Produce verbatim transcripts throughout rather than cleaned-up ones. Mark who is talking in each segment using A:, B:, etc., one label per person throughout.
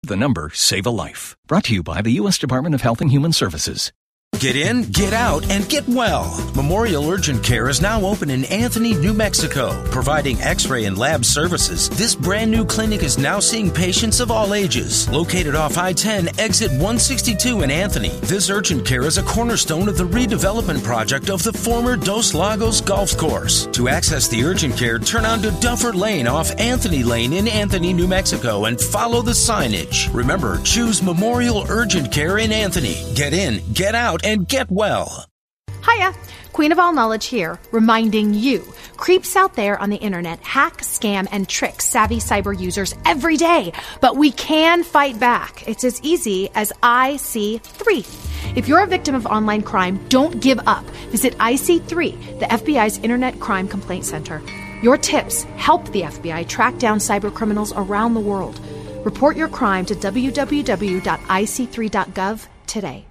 A: The number, save a life. Brought to you by the U S Department of Health and Human Services.
B: Get in, get out, and get well. Memorial Urgent Care is now open in Anthony, New Mexico, providing x-ray and lab services. This brand new clinic is now seeing patients of all ages. Located off I ten, exit one sixty-two in Anthony, this urgent care is a cornerstone of the redevelopment project of the former Dos Lagos Golf Course. To access the urgent care, turn onto Duffer Lane off Anthony Lane in Anthony, New Mexico, and follow the signage. Remember, choose Memorial Urgent Care in Anthony. Get in, get out, and get well.
C: Hiya, Queen of All Knowledge here, reminding you, creeps out there on the internet hack, scam, and trick savvy cyber users every day. But we can fight back. It's as easy as I C three. If you're a victim of online crime, don't give up. Visit I C three, the F B I's Internet Crime Complaint Center. Your tips help the F B I track down cyber criminals around the world. Report your crime to w w w dot i c three dot gov today.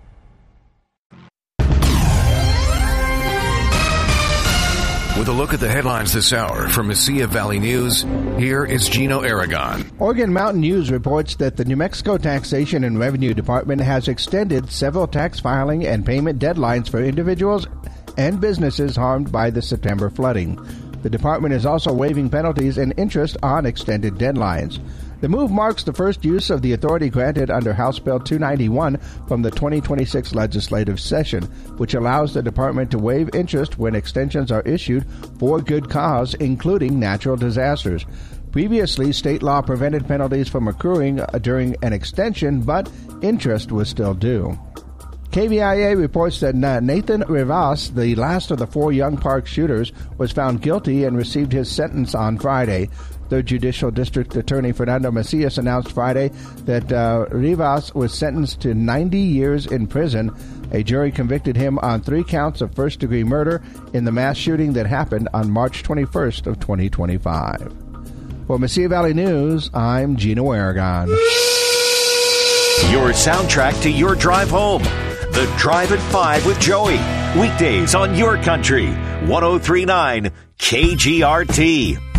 D: With a look at the headlines this hour from Mesilla Valley News, here is Gino Aragon.
E: Oregon Mountain News reports that the New Mexico Taxation and Revenue Department has extended several tax filing and payment deadlines for individuals and businesses harmed by the September flooding. The department is also waiving penalties and interest on extended deadlines. The move marks the first use of the authority granted under House Bill two ninety-one from the twenty twenty-six legislative session, which allows the department to waive interest when extensions are issued for good cause, including natural disasters. Previously, state law prevented penalties from accruing during an extension, but interest was still due. K V I A reports that Nathan Rivas, the last of the four Young Park shooters, was found guilty and received his sentence on Friday. Third Judicial District Attorney Fernando Macias announced Friday that uh, Rivas was sentenced to ninety years in prison. A jury convicted him on three counts of first-degree murder in the mass shooting that happened on March twenty-first of twenty twenty-five. For Mesilla Valley News, I'm Gino Aragon.
F: Your soundtrack to your drive home. The Drive at five with Joey. Weekdays on your country. one oh three point nine K G R T.